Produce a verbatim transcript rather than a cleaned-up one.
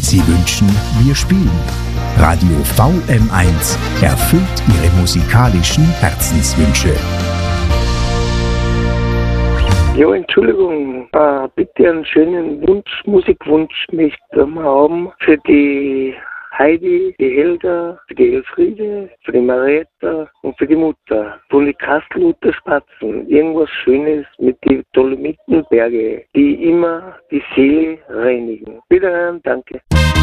Sie wünschen, wir spielen. Radio V M eins erfüllt Ihre musikalischen Herzenswünsche. Ja, Entschuldigung, äh, bitte einen schönen Wunsch, Musikwunsch möchte ich haben für die Heidi, die Helga, für die Elfriede, für die Marietta und für die Mutter. Von den Kastelruther Spatzen. Irgendwas Schönes mit den Dolomitenberge, die immer die Seele reinigen. Wiederhören, danke.